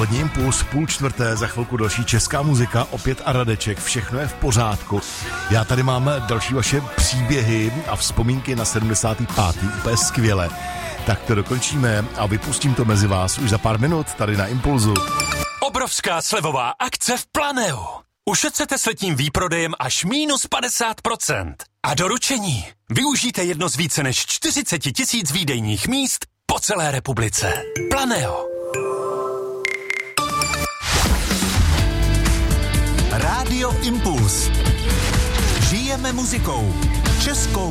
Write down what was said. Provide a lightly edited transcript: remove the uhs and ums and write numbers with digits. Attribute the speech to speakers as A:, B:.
A: Polední impuls, 3:30, za chvilku další česká muzika, opět a Radeček, všechno je v pořádku. Já tady mám další vaše příběhy a vzpomínky na 75. úplně skvěle. Tak to dokončíme a vypustím to mezi vás už za pár minut tady na Impulzu.
B: Obrovská slevová akce v Planeu. Ušetřete s letním výprodejem až -50%. A doručení. Využijte jedno z více než 40 000 výdejních míst po celé republice. Planeo.
C: Rádio Impuls. Žijeme muzikou. Českou